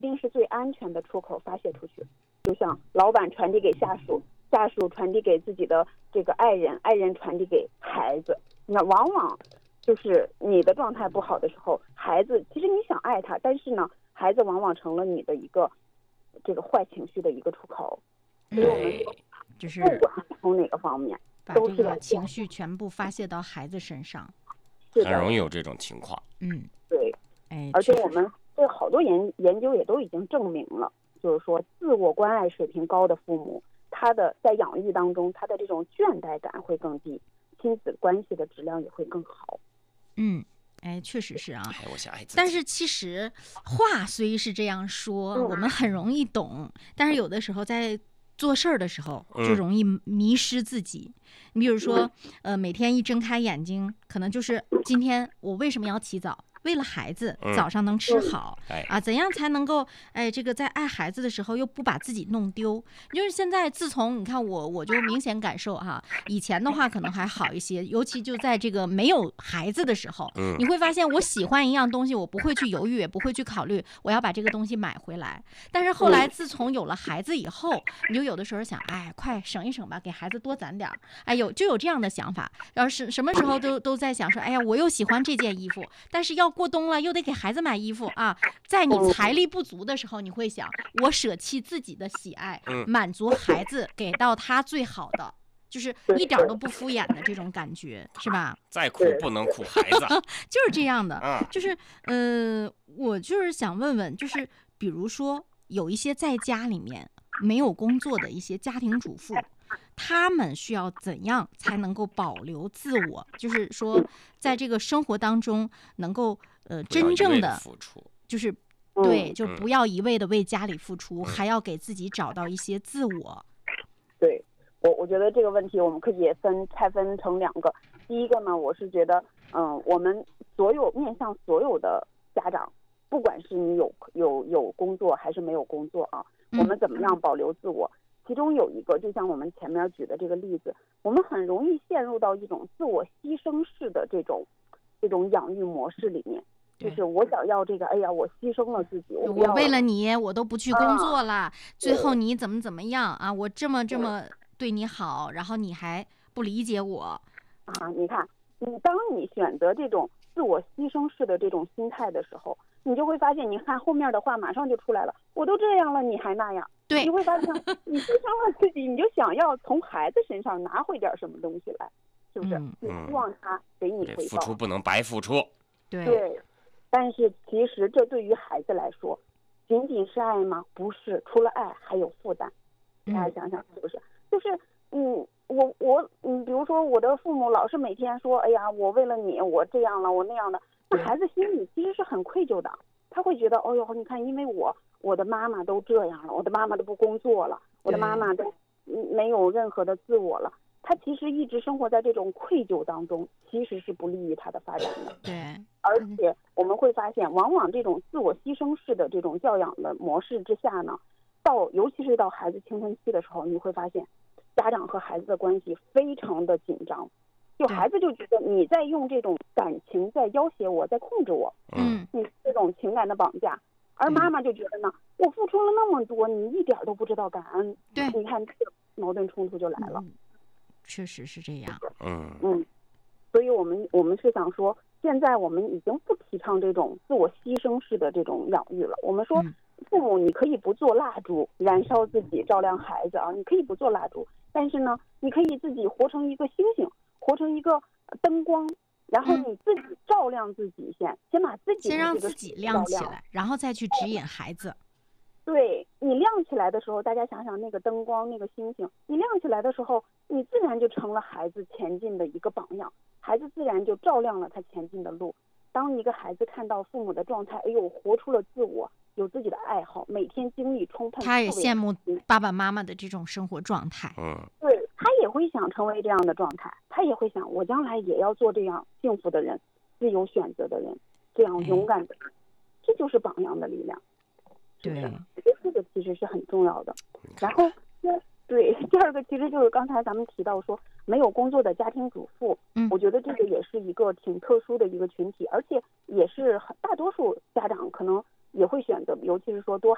定是最安全的出口发泄出去。就像老板传递给下属，下属传递给自己的这个爱人，爱人传递给孩子。那往往就是你的状态不好的时候，孩子其实你想爱他，但是呢，孩子往往成了你的一个这个坏情绪的一个出口。所以我们说， 就是不管从哪个方面， 把这个情绪全部发泄到孩子身上， 很容易有这种情况。 对，而且我们这好多研究也都已经证明了，就是说自我关爱水平高的父母，他的在养育当中，他的这种倦怠感会更低，亲子关系的质量也会更好。 确实是啊。 我想爱自己。 但是其实话虽是这样说，我们很容易懂，但是有的时候在做事儿的时候就容易迷失自己。你比如说，每天一睁开眼睛，可能就是今天我为什么要起早？为了孩子早上能吃好怎样才能够这个在爱孩子的时候又不把自己弄丢？就是现在自从你看我就明显感受哈，以前的话可能还好一些，尤其就在这个没有孩子的时候，你会发现我喜欢一样东西，我不会去犹豫，也不会去考虑我要把这个东西买回来。但是后来自从有了孩子以后，你就有的时候想，快省一省吧，给孩子多攒点就有这样的想法。然后是什么时候都在想说，我又喜欢这件衣服，但是要过冬了又得给孩子买衣服啊。在你财力不足的时候，你会想，我舍弃自己的喜爱，满足孩子，给到他最好的，就是一点都不敷衍的这种感觉，是吧？ 再苦不能苦孩子， 就是这样的。就是我就是想问问，就是比如说有一些在家里面没有工作的一些家庭主妇，他们需要怎样才能够保留自我？就是说，在这个生活当中，能够真正的付出， 就是对，就不要一味的为家里付出，还要给自己找到一些自我。 对，我觉得这个问题我们可以拆分成两个。第一个呢，我是觉得，我们面向所有的家长，不管是你有工作还是没有工作啊，我们怎么样保留自我？其中有一个，就像我们前面举的这个例子，我们很容易陷入到一种自我牺牲式的这种养育模式里面。就是我想要这个，我牺牲了自己，我为了你，我都不去工作了，最后你怎么样啊？我这么对你好，然后你还不理解我你看，当你选择这种自我牺牲式的这种心态的时候，你就会发现，你看后面的话马上就出来了，我都这样了，你还那样。 对， 你会发现，你牺牲了自己，你就想要从孩子身上拿回点什么东西来，是不是？你希望他给你回报。 付出不能白付出。 对。但是其实这对于孩子来说，仅仅是爱吗？不是，除了爱还有负担。大家想想是不是？就是比如说我的父母老是每天说，我为了你，我这样了，我那样的，那孩子心里其实是很愧疚的。他会觉得，你看，因为我的妈妈都这样了，我的妈妈都不工作了，我的妈妈都没有任何的自我了。他其实一直生活在这种愧疚当中，其实是不利于他的发展的。 对， 而且我们会发现，往往这种自我牺牲式的这种教养的模式之下呢，尤其是到孩子青春期的时候，你会发现，家长和孩子的关系非常的紧张，就孩子就觉得你在用这种感情在要挟我，在控制我，你这种情感的绑架。而妈妈就觉得呢，我付出了那么多，你一点都不知道感恩。 对， 你看这个矛盾冲突就来了。 确实是这样。 所以我们是想说，现在我们已经不提倡这种自我牺牲式的这种养育了。我们说，父母你可以不做蜡烛，燃烧自己照亮孩子啊，你可以不做蜡烛，但是呢，你可以自己活成一个星星，活成一个灯光，然后你自己照亮自己，先把自己先让自己亮起来，然后再去指引孩子。 对，你亮起来的时候，大家想想那个灯光，那个星星，你亮起来的时候，你自然就成了孩子前进的一个榜样，孩子自然就照亮了他前进的路。当一个孩子看到父母的状态，活出了自我，有自己的爱好，每天精力充沛， 他也羡慕爸爸妈妈的这种生活状态。 对，他也会想成为这样的状态，他也会想，我将来也要做这样幸福的人，自由选择的人，这样勇敢的人，这就是榜样的力量。 对， 我觉得这个其实是很重要的。然后，对，第二个其实就是刚才咱们提到说没有工作的家庭主妇，我觉得这个也是一个挺特殊的一个群体，而且也是大多数家长可能也会选择，尤其是说多